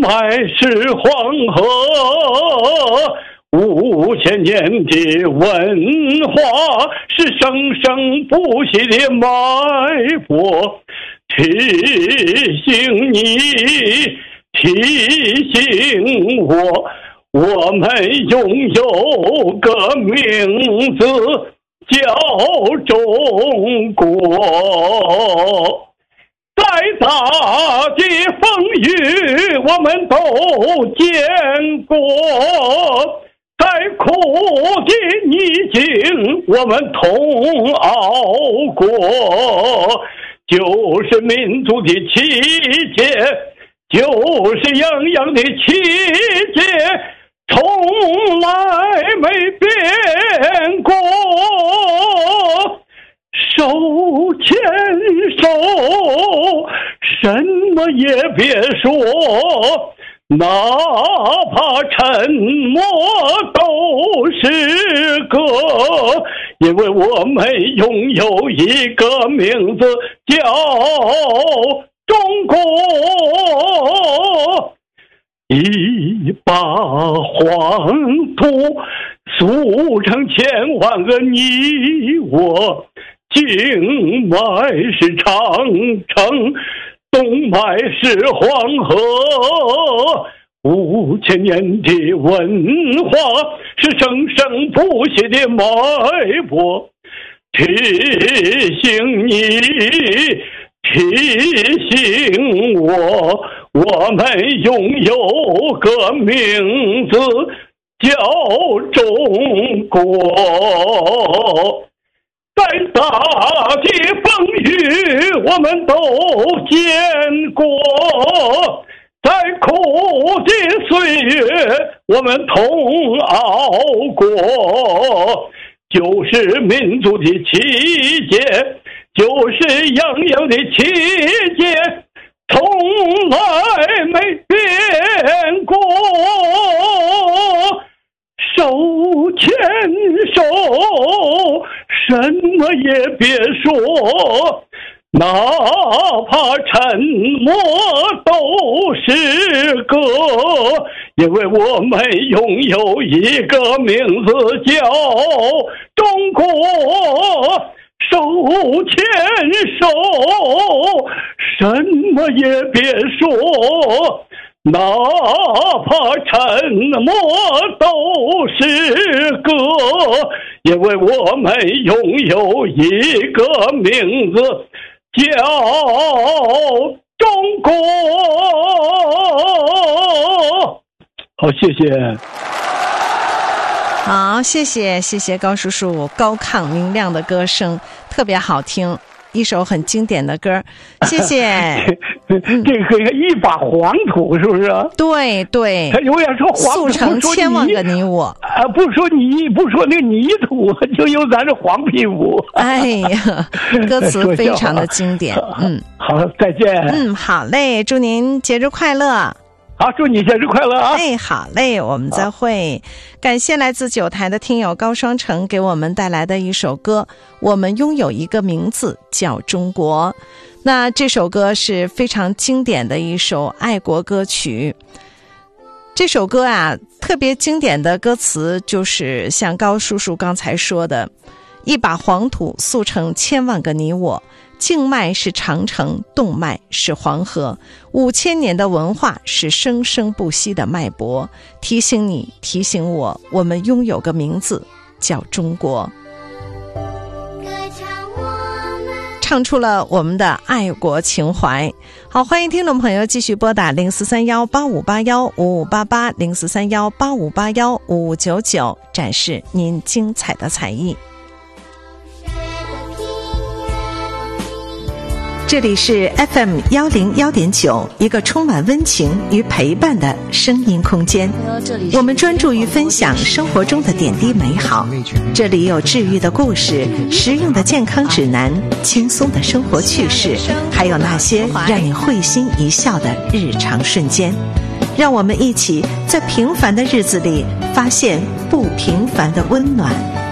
脉是黄河，5000年的文化是生生不息的脉搏，提醒你，提醒我，我们拥有个名字叫中国。再大的风雨我们都见过，再苦的逆境我们同熬过，就是民族的奇迹，就是样样的奇迹，从来没变过。手牵手，什么也别说，哪怕沉默都是歌，因为我们拥有一个名字叫中国。一把黄土塑成千万个你我，经脉是长城，东脉是黄河，5000年的文化是生生不息的脉搏，提醒你，提醒我，我们拥有个名字叫中国。再大的风雨我们都见过，再苦的岁月我们同熬过，就是民族的奇迹，就是样样的奇迹，从来没变过。手牵手，什么也别说，哪怕沉默都是歌，因为我们拥有一个名字叫中国。手牵手，什么也别说，哪怕沉默都是歌，因为我们拥有一个名字叫中国。好，谢谢。 好，谢谢高叔叔高亢明亮的歌声，特别好听，一首很经典的歌，谢谢。 这个一把黄土是不是？ 对对， 他永远说黄土， 塑成千万个你我啊！不说泥，不说那个泥土，就有咱这黄皮肤。 哎呀，歌词非常的经典。 好，再见。 好嘞，祝您节日快乐。 好，祝你节日快乐啊！ 哎，好嘞，我们再会。感谢来自9台的听友高双成给我们带来的一首歌，我们拥有一个名字叫中国。那这首歌是非常经典的一首爱国歌曲。这首歌啊，特别经典的歌词就是像高叔叔刚才说的，一把黄土塑成千万个你我，静脉是长城，动脉是黄河，5000年的文化是生生不息的脉搏，提醒你，提醒我，我们拥有个名字叫中国。唱出了我们的爱国情怀。好，欢迎听众朋友继续拨打043185815588 043185815599，展示您精彩的才艺。这里是 FM 101.9，一个充满温情与陪伴的声音空间。我们专注于分享生活中的点滴美好，这里有治愈的故事，实用的健康指南，轻松的生活趣事，还有那些让你会心一笑的日常瞬间。让我们一起在平凡的日子里发现不平凡的温暖。